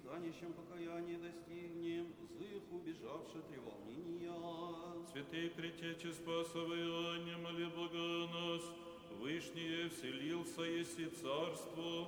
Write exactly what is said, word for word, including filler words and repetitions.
пристанищем покаяния достигнем, зых убежавши треволнения. Святый Притече Спасовый, Анне, моли Бога о нас, Вышнее вселился еси царство,